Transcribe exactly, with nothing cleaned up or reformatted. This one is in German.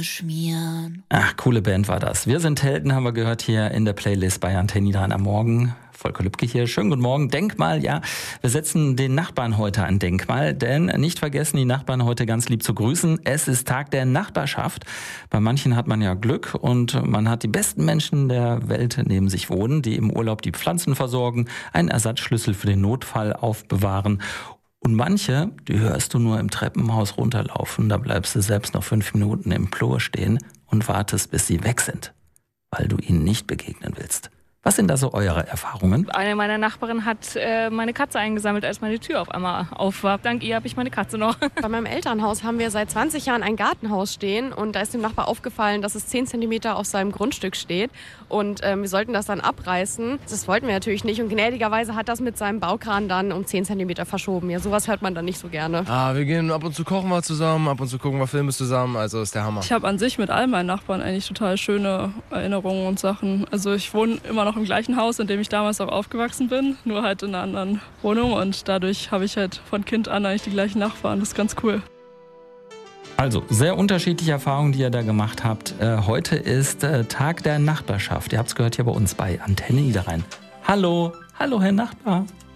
beschmieren. Ach, coole Band war das. Wir sind Helden, haben wir gehört hier in der Playlist bei Antenne Niederrhein am Morgen. Volker Lübcke hier. Schönen guten Morgen. Denkmal, ja. Wir setzen den Nachbarn heute ein Denkmal, denn nicht vergessen, die Nachbarn heute ganz lieb zu grüßen. Es ist Tag der Nachbarschaft. Bei manchen hat man ja Glück und man hat die besten Menschen der Welt neben sich wohnen, die im Urlaub die Pflanzen versorgen, einen Ersatzschlüssel für den Notfall aufbewahren. Und manche, die hörst du nur im Treppenhaus runterlaufen, da bleibst du selbst noch fünf Minuten im Flur stehen und wartest, bis sie weg sind, weil du ihnen nicht begegnen willst. Was sind da so eure Erfahrungen? Eine meiner Nachbarinnen hat äh, meine Katze eingesammelt, als meine Tür auf einmal auf war. Dank ihr habe ich meine Katze noch. Bei meinem Elternhaus haben wir seit zwanzig Jahren ein Gartenhaus stehen und da ist dem Nachbar aufgefallen, dass es zehn Zentimeter auf seinem Grundstück steht und ähm, wir sollten das dann abreißen. Das wollten wir natürlich nicht und gnädigerweise hat das mit seinem Baukran dann um zehn Zentimeter verschoben. Ja, sowas hört man dann nicht so gerne. Ah, wir gehen ab und zu kochen wir zusammen, ab und zu gucken wir Filme zusammen, also ist der Hammer. Ich habe an sich mit all meinen Nachbarn eigentlich total schöne Erinnerungen und Sachen. Also ich wohne immer noch im gleichen Haus, in dem ich damals auch aufgewachsen bin, nur halt in einer anderen Wohnung und dadurch habe ich halt von Kind an eigentlich die gleichen Nachbarn. Das ist ganz cool. Also, sehr unterschiedliche Erfahrungen, die ihr da gemacht habt. Äh, heute ist äh, Tag der Nachbarschaft. Ihr habt es gehört hier bei uns bei Antenne Niederrhein. Hallo, hallo Herr Nachbar.